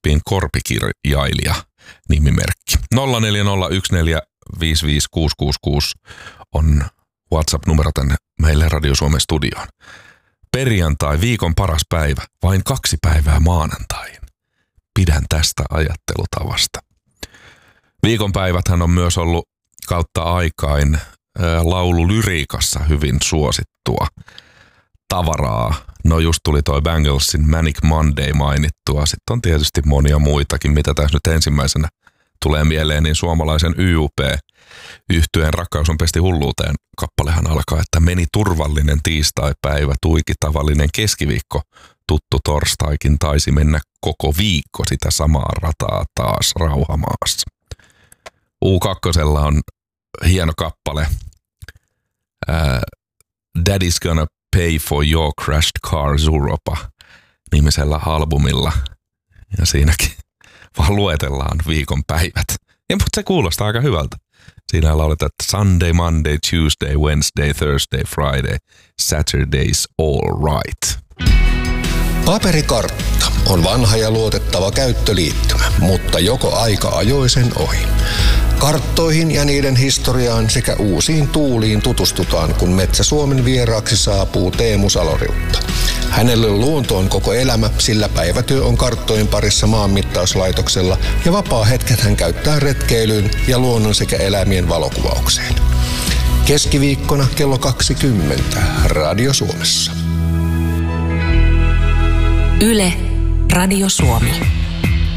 WhatsAppiin korpikirjailija nimimerkki. 0401455666 on WhatsApp-numero tänne meille Radio Suomen studioon. Perjantai, viikon paras päivä, vain 2 päivää maanantaihin. Pidän tästä ajattelutavasta. Viikonpäiväthän on myös ollut kautta aikain laululyriikassa hyvin suosittua tavaraa. No just tuli toi Banglesin Manic Monday mainittua. Sitten on tietysti monia muitakin, mitä tässä nyt ensimmäisenä tulee mieleen, niin suomalaisen YUP-yhtyeen Rakkaus on pesti hulluuteen -kappalehan alkaa, että meni turvallinen tiistaipäivä, tuiki tavallinen keskiviikko, tuttu torstaikin taisi mennä koko viikko sitä samaa rataa taas rauhamaassa. U2:lla on hieno kappale Daddy's Gonna Pay for Your Crashed Car Zuropa -nimisellä albumilla. Ja siinäkin vaan luetellaan viikon päivät. Ja mutta se kuulostaa aika hyvältä. Siinä lauletaan, että Sunday, Monday, Tuesday, Wednesday, Thursday, Friday, Saturday's all right. Paperikartta on vanha ja luotettava käyttöliittymä, mutta joko aika ajoi sen ohi. Karttoihin ja niiden historiaan sekä uusiin tuuliin tutustutaan, kun Metsä Suomen vieraaksi saapuu Teemu Saloriutta. Hänelle luonto on koko elämä, sillä päivätyö on karttojen parissa maanmittauslaitoksella ja vapaa-hetket hän käyttää retkeilyyn ja luonnon sekä eläimien valokuvaukseen. Keskiviikkona kello 20 Radio Suomessa. Yle, Radio Suomi.